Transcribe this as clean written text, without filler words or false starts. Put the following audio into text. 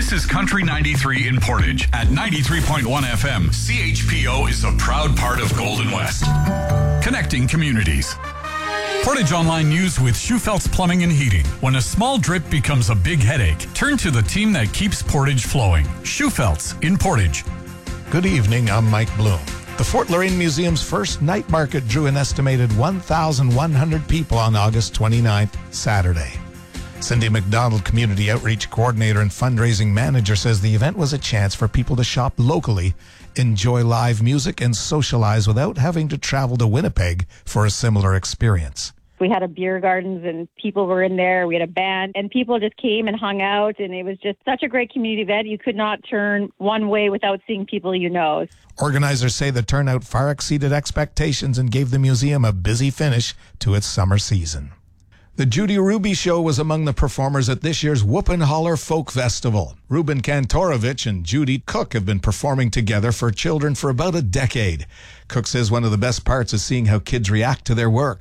This is Country 93 in Portage at 93.1 FM. CHPO is a proud part of Golden West. Connecting communities. Portage Online News with Schufelt's Plumbing and Heating. When a small drip becomes a big headache, turn to the team that keeps Portage flowing. Schufelt's in Portage. Good evening, I'm Mike Bloom. The Fort Loraine Museum's first night market drew an estimated 1,100 people on August 29th, Saturday. Cindy McDonald, Community Outreach Coordinator and Fundraising Manager, says the event was a chance for people to shop locally, enjoy live music, and socialize without having to travel to Winnipeg for a similar experience. We had a beer gardens and people were in there. We had a band and people just came and hung out, and it was just such a great community event. You could not turn one way without seeing people you know. Organizers say the turnout far exceeded expectations and gave the museum a busy finish to its summer season. The Judy Ruby Show was among the performers at this year's Whoopin' Holler Folk Festival. Ruben Kantorovich and Judy Cook have been performing together for children for about a decade. Cook says one of the best parts is seeing how kids react to their work.